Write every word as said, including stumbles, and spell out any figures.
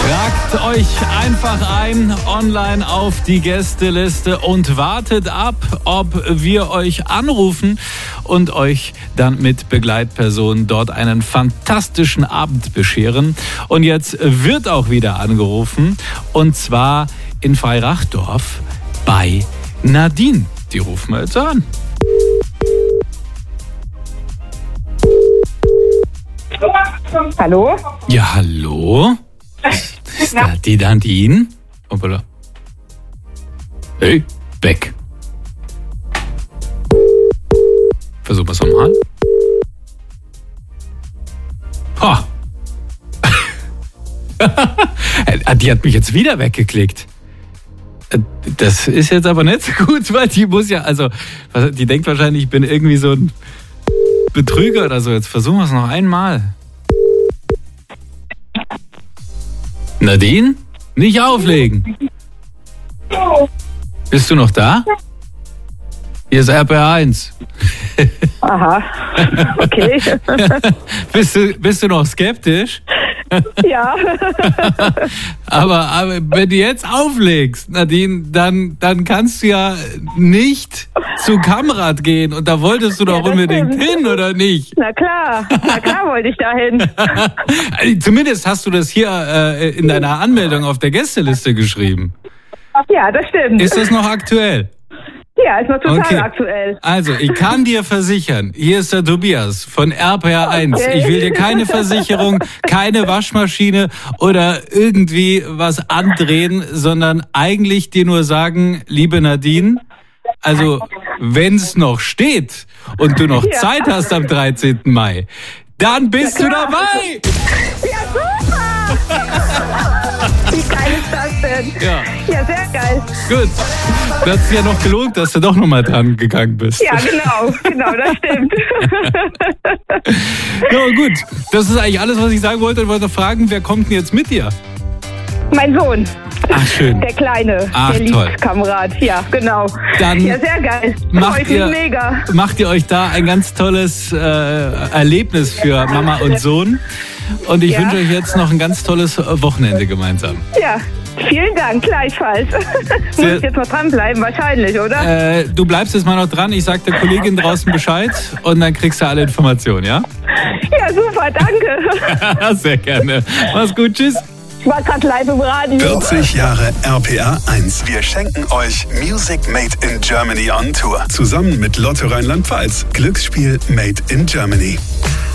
Tragt euch einfach ein online auf die Gästeliste und wartet ab, ob wir euch anrufen und euch dann mit Begleitpersonen dort einen fantastischen Abend bescheren. Und jetzt wird auch wieder angerufen, und zwar in Freirachdorf bei Nadine. Die rufen wir jetzt an. Hallo? Ja, hallo? Ist da die Nadine? Hoppala. Hey, weg. Versuchen wir es nochmal. Ha. Die hat mich jetzt wieder weggeklickt. Das ist jetzt aber nicht so gut, weil die muss ja, also, die denkt wahrscheinlich, ich bin irgendwie so ein Betrüger oder so. Jetzt versuchen wir es noch einmal. Nadine? Nicht auflegen. Bist du noch da? Hier ist R P R eins. Aha, okay. bist, du, bist du noch skeptisch? Ja. aber, aber wenn du jetzt auflegst, Nadine, dann, dann kannst du ja nicht zu Kamrat gehen. Und da wolltest du doch ja, unbedingt stimmt. hin, oder nicht? Na klar, na klar wollte ich da hin. Zumindest hast du das hier äh, in deiner Anmeldung auf der Gästeliste geschrieben. Ja, das stimmt. Ist das noch aktuell? Ja, ist noch total Okay. aktuell. Also, ich kann dir versichern, hier ist der Tobias von R P R eins. Okay. Ich will dir keine Versicherung, keine Waschmaschine oder irgendwie was andrehen, sondern eigentlich dir nur sagen, liebe Nadine, also wenn's noch steht und du noch Ja. Zeit hast am dreizehnten Mai, dann bist du dabei! Ja, super! Wie geil ist das denn? Ja, Ja, sehr geil. gut. Das hat sich ja noch gelohnt, dass du doch nochmal dran gegangen bist. Ja, genau, genau, das stimmt. Ja, gut. Das ist eigentlich alles, was ich sagen wollte. Ich wollte fragen, wer kommt denn jetzt mit dir? Mein Sohn. Ach, schön. Der Kleine, Ach, der toll. Liebskamerad. Ja, genau. Dann ja, sehr geil. macht Freut mich ihr- mega. Macht ihr euch da ein ganz tolles äh, Erlebnis für Mama und Sohn. Und ich Ja. wünsche euch jetzt noch ein ganz tolles Wochenende gemeinsam. Ja, vielen Dank, gleichfalls. Muss Sehr- ich jetzt noch dranbleiben, wahrscheinlich, oder? Äh, du bleibst jetzt mal noch dran. Ich sag der Kollegin draußen Bescheid und dann kriegst du alle Informationen, ja? Ja, super, danke. Sehr gerne. Mach's gut, tschüss. Ich war gerade live im Radio. vierzig Jahre R P R eins. Wir schenken euch Music Made in Germany on Tour. Zusammen mit Lotto Rheinland-Pfalz. Glücksspiel Made in Germany.